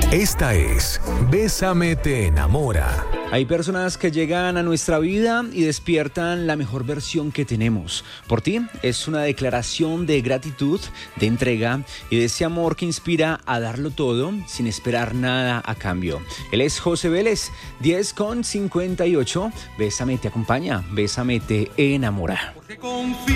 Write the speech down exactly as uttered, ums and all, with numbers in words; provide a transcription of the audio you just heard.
Esta es Bésame te enamora. Hay personas que llegan a nuestra vida y despiertan la mejor versión que tenemos. Por ti es una declaración de gratitud, de entrega y de ese amor que inspira a darlo todo sin esperar nada a cambio. Él es José Vélez, diez con cincuenta y ocho. Bésame te acompaña, Bésame te enamora.